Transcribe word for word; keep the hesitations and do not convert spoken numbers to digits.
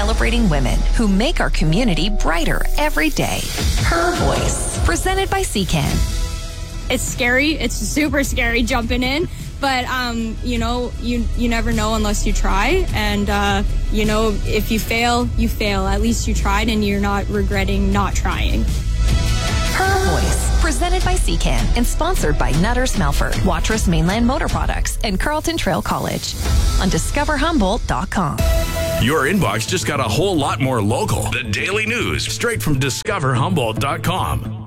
celebrating women who make our community brighter every day. Her Voice, presented by C C A N. It's scary. It's super scary jumping in. But, um, you know, you you never know unless you try. And, uh, you know, if you fail, you fail. At least you tried and you're not regretting not trying. Her Voice, presented by C C A N and sponsored by Nutters Melford, Watrous Mainland Motor Products, and Carlton Trail College on discover humboldt dot com. Your inbox just got a whole lot more local. The Daily News, straight from discover humboldt dot com.